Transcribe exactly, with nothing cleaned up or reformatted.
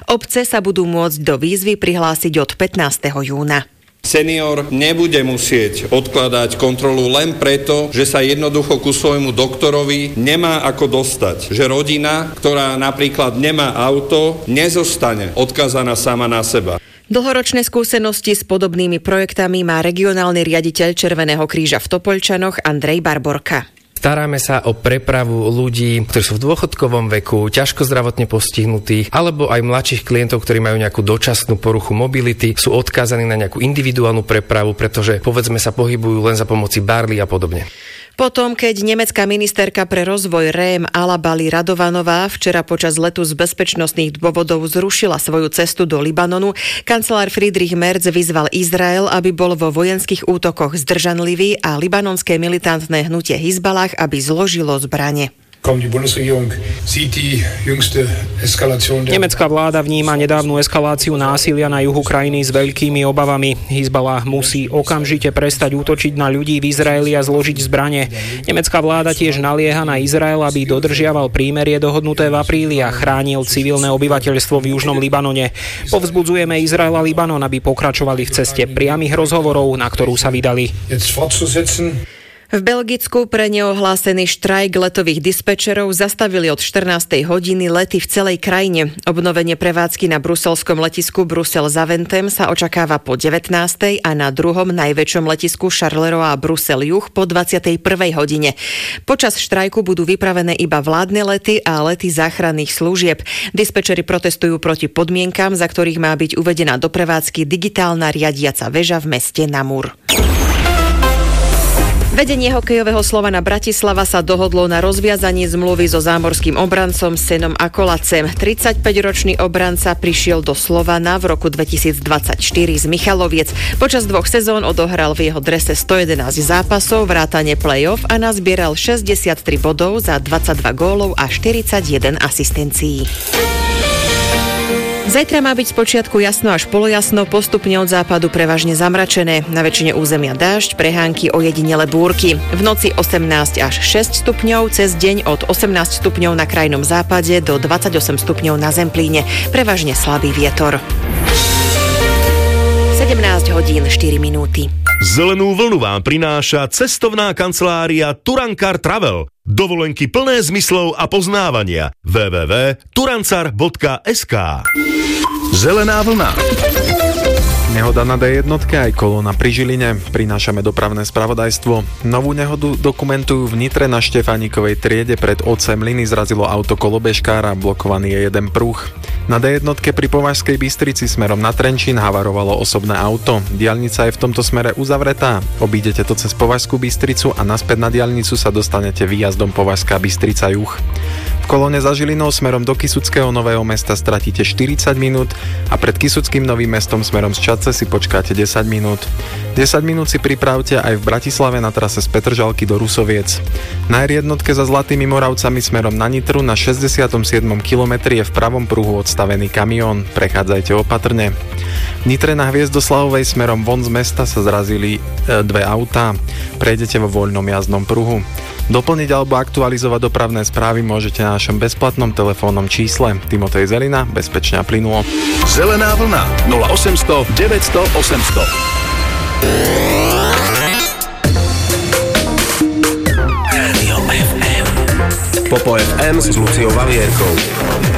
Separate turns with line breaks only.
Obce sa budú môcť do výzvy prihlásiť od pätnásteho júna.
Senior nebude musieť odkladať kontrolu len preto, že sa jednoducho ku svojmu doktorovi nemá ako dostať. Že rodina, ktorá napríklad nemá auto, nezostane odkazaná sama na seba.
Dlhoročné skúsenosti s podobnými projektami má regionálny riaditeľ Červeného kríža v Topoľčanoch Andrej Barborka.
Staráme sa o prepravu ľudí, ktorí sú v dôchodkovom veku, ťažko zdravotne postihnutých, alebo aj mladších klientov, ktorí majú nejakú dočasnú poruchu mobility, sú odkázaní na nejakú individuálnu prepravu, pretože povedzme sa pohybujú len za pomoci barly a podobne.
Potom, keď nemecká ministerka pre rozvoj Rém Alabali Radovanová včera počas letu z bezpečnostných dôvodov zrušila svoju cestu do Libanonu, kancelár Friedrich Merz vyzval Izrael, aby bol vo vojenských útokoch zdržanlivý a libanonské militantné hnutie Hizbalah, aby zložilo zbrane.
Nemecká vláda vníma nedávnu eskaláciu násilia na juhu krajiny s veľkými obavami. Hizbalah musí okamžite prestať útočiť na ľudí v Izraeli a zložiť zbrane. Nemecká vláda tiež nalieha na Izrael, aby dodržiaval prímerie dohodnuté v apríli a chránil civilné obyvateľstvo v južnom Libanone. Povzbudzujeme Izrael a Libanon, aby pokračovali v ceste priamych rozhovorov, na ktorú sa vydali.
V Belgicku pre neohlásený štrajk letových dispečerov zastavili od štrnástej hodiny lety v celej krajine. Obnovenie prevádzky na bruselskom letisku Brusel-Zaventem sa očakáva po devätnástej a na druhom najväčšom letisku Charleroi Brusel-Juh po dvadsiatej prvej hodine. Počas štrajku budú vypravené iba vládne lety a lety záchranných služieb. Dispečeri protestujú proti podmienkam, za ktorých má byť uvedená do prevádzky digitálna riadiaca väža v meste Namur. Vedenie hokejového Slovana Bratislava sa dohodlo na rozviazaní zmluvy so zámorským obrancom Senom Akolacem. tridsaťpäťročný obranca prišiel do Slovana v roku dvetisícdvadsaťštyri z Michaloviec. Počas dvoch sezón odohral v jeho drese stojedenásť zápasov, vrátane play-off a nazbieral šesťdesiattri bodov za dvadsaťdva gólov a štyridsaťjeden asistencií. Zajtra má byť spočiatku jasno až polojasno, postupne od západu prevažne zamračené. Na väčšine územia dážď, prehánky, ojedinele búrky. V noci osemnásť až šesť stupňov, cez deň od osemnásť stupňov na krajnom západe do dvadsaťosem stupňov na Zemplíne. Prevažne slabý vietor. sedemnásť hodín štyri minúty.
Zelenú vlnu vám prináša cestovná kancelária Turankar Travel. Dovolenky plné zmyslov a poznávania. w w w bodka turancar bodka es ká. Zelená vlna.
Nehoda na dé jedna aj kolóna pri Žiline. Prinášame dopravné spravodajstvo. Novú nehodu dokumentujú v Nitre na Štefánikovej triede. Pred otcem Liny zrazilo auto kolobežkára, blokovaný je jeden pruh. Na dé jedna pri Považskej Bystrici smerom na Trenčín havarovalo osobné auto. Diaľnica je v tomto smere uzavretá. Obídete to cez Považskú Bystricu a naspäť na diaľnicu sa dostanete výjazdom Považská Bystrica juh. V kolóne za Žilinou smerom do Kysuckého Nového Mesta stratíte štyridsať minút a pred Kysuckým Novým Mestom smerom z Čadce si počkáte desať minút. desať minút si pripravte aj v Bratislave na trase z Petržalky do Rusoviec. Na er jedna za Zlatými Moravcami smerom na Nitru na šesťdesiatom siedmom kilometri je v pravom pruhu odstavený kamión. Prechádzajte opatrne. V Nitre na Hviezdoslavovej smerom von z mesta sa zrazili e, dve autá. Prejdete vo voľnom jazdnom pruhu. Doplniť alebo aktualizovať dopravné správy môžete na našom bezplatnom telefónnom čísle. Timotej Zelina, bezpečne a plynulo.
Zelená vlna nula osemsto deväťsto osemsto.
Rádio ef em. Popo ef em s Luciou Valierkou.